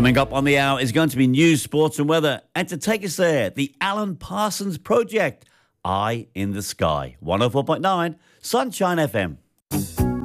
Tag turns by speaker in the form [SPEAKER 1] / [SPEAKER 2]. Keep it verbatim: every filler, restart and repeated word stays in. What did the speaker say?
[SPEAKER 1] Coming up on the hour is going to be news, sports and weather. And to take us there, the Alan Parsons Project, Eye in the Sky. one oh four point nine Sunshine F M.